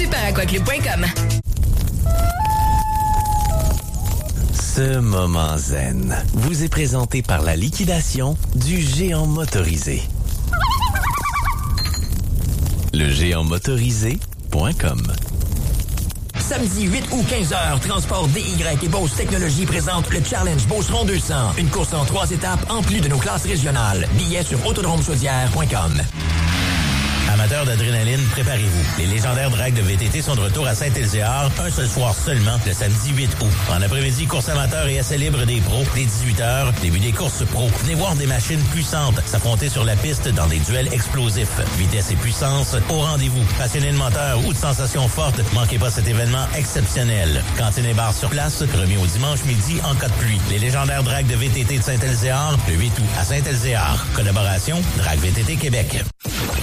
superaquaclub.com. Ce moment zen vous est présenté par la liquidation du géant motorisé. Legéantmotorisé.com. Samedi 8 août 15h, Transport DY et Beauce Technologies présentent le Challenge Beauceron 200. Une course en 3 étapes en plus de nos classes régionales. Billets sur autodromechaudière.com. Amateurs d'adrénaline, préparez-vous. Les légendaires drags de VTT sont de retour à Saint-Elzéar, un seul soir seulement, le samedi 8 août. En après-midi, course amateur et essai libre des pros, dès 18h, début des courses pro. Venez voir des machines puissantes s'affronter sur la piste dans des duels explosifs. Vitesse et puissance au rendez-vous. Passionnés de moteur ou de sensations fortes, manquez pas cet événement exceptionnel. Cantine et bar sur place, remis au dimanche midi en cas de pluie. Les légendaires drags de VTT de Saint-Elzéar, le 8 août à Saint-Elzéar. Collaboration, Drag VTT Québec.